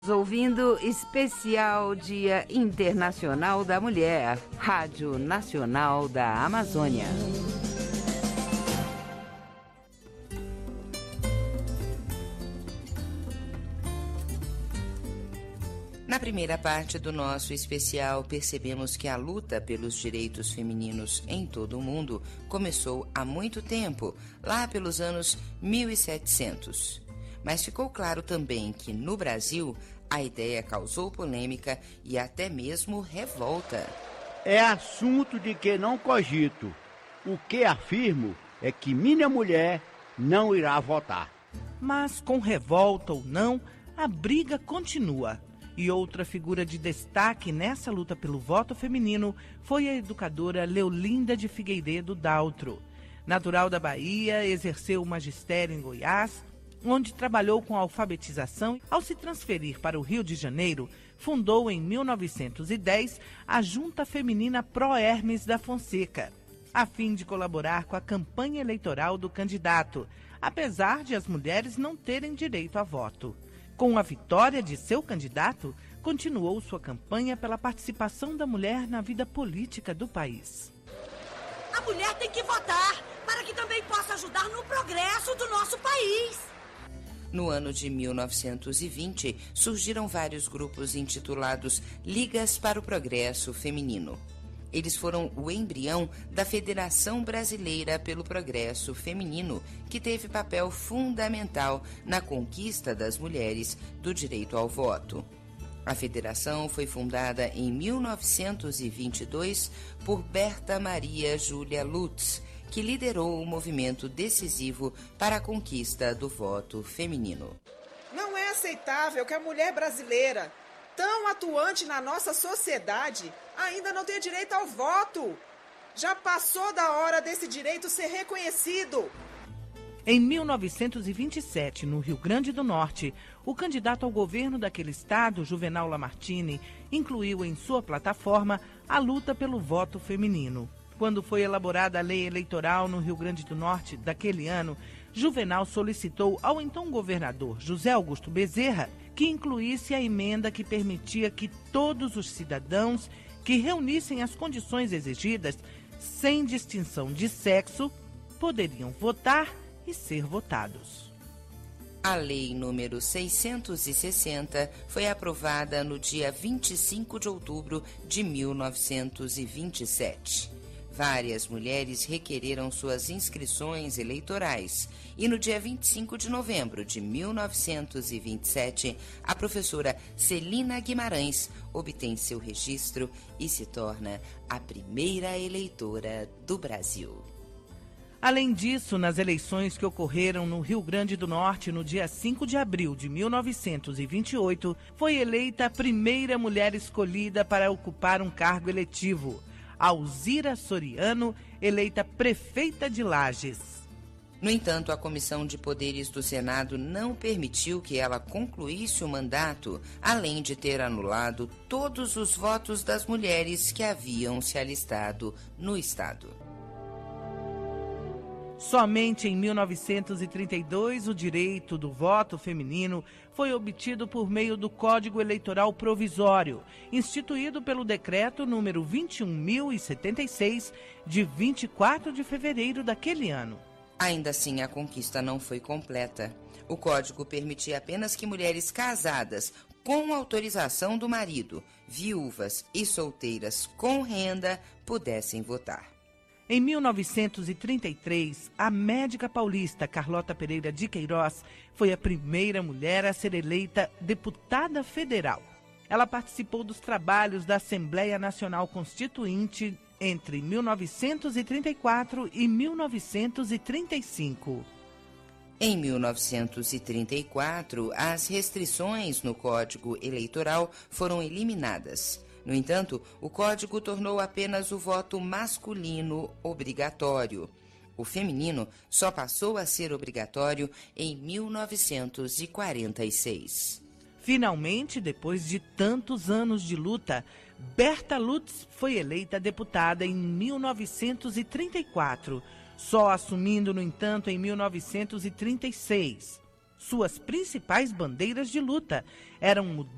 Ouvindo especial Dia Internacional da Mulher, Rádio Nacional da Amazônia. Na primeira parte do nosso especial, percebemos que a luta pelos direitos femininos em todo o mundo começou há muito tempo, lá pelos anos 1700. Mas ficou claro também que, no Brasil, a ideia causou polêmica e até mesmo revolta. É assunto de que não cogito. O que afirmo é que minha mulher não irá votar. Mas, com revolta ou não, a briga continua. E outra figura de destaque nessa luta pelo voto feminino foi a educadora Leolinda de Figueiredo Daltro. Natural da Bahia, exerceu o magistério em Goiás, onde trabalhou com a alfabetização. Ao se transferir para o Rio de Janeiro, fundou em 1910 a Junta Feminina Pro Hermes da Fonseca, a fim de colaborar com a campanha eleitoral do candidato, apesar de as mulheres não terem direito a voto. Com a vitória de seu candidato, continuou sua campanha pela participação da mulher na vida política do país. A mulher tem que votar para que também possa ajudar no progresso do nosso país. No ano de 1920, surgiram vários grupos intitulados Ligas para o Progresso Feminino. Eles foram o embrião da Federação Brasileira pelo Progresso Feminino, que teve papel fundamental na conquista das mulheres do direito ao voto. A federação foi fundada em 1922 por Berta Maria Júlia Lutz, que liderou o movimento decisivo para a conquista do voto feminino. Não é aceitável que a mulher brasileira, tão atuante na nossa sociedade, ainda não tenha direito ao voto. Já passou da hora desse direito ser reconhecido. Em 1927, no Rio Grande do Norte, o candidato ao governo daquele estado, Juvenal Lamartine, incluiu em sua plataforma a luta pelo voto feminino. Quando foi elaborada a lei eleitoral no Rio Grande do Norte daquele ano, Juvenal solicitou ao então governador José Augusto Bezerra que incluísse a emenda que permitia que todos os cidadãos que reunissem as condições exigidas, sem distinção de sexo, poderiam votar e ser votados. A Lei número 660 foi aprovada no dia 25 de outubro de 1927. Várias mulheres requereram suas inscrições eleitorais e no dia 25 de novembro de 1927, a professora Celina Guimarães obtém seu registro e se torna a primeira eleitora do Brasil. Além disso, nas eleições que ocorreram no Rio Grande do Norte no dia 5 de abril de 1928, foi eleita a primeira mulher escolhida para ocupar um cargo eletivo, Alzira Soriano, eleita prefeita de Lages. No entanto, a Comissão de Poderes do Senado não permitiu que ela concluísse o mandato, além de ter anulado todos os votos das mulheres que haviam se alistado no estado. Somente em 1932, o direito do voto feminino foi obtido por meio do Código Eleitoral Provisório, instituído pelo Decreto número 21.076, de 24 de fevereiro daquele ano. Ainda assim, a conquista não foi completa. O Código permitia apenas que mulheres casadas, com autorização do marido, viúvas e solteiras com renda, pudessem votar. Em 1933, a médica paulista Carlota Pereira de Queiroz foi a primeira mulher a ser eleita deputada federal. Ela participou dos trabalhos da Assembleia Nacional Constituinte entre 1934 e 1935. Em 1934, as restrições no Código Eleitoral foram eliminadas. No entanto, o Código tornou apenas o voto masculino obrigatório. O feminino só passou a ser obrigatório em 1946. Finalmente, depois de tantos anos de luta, Berta Lutz foi eleita deputada em 1934, só assumindo, no entanto, em 1936. Suas principais bandeiras de luta eram